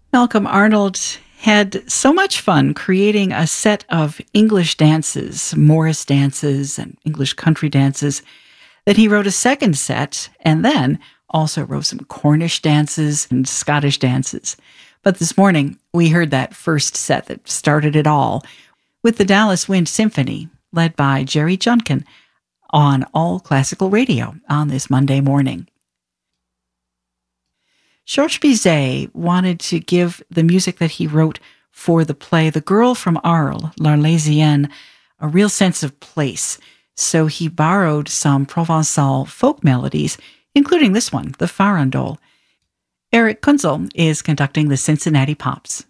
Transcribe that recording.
Malcolm Arnold had so much fun creating a set of English dances, Morris dances, and English country dances, that he wrote a second set and then also wrote some Cornish dances and Scottish dances. But this morning, we heard that first set that started it all with the Dallas Wind Symphony, led by Jerry Junkin, on All Classical Radio on this Monday morning. Georges Bizet wanted to give the music that he wrote for the play The Girl from Arles, L'Arlésienne, a real sense of place. So he borrowed some Provençal folk melodies, including this one, the farandole. Eric Kunzel is conducting the Cincinnati Pops.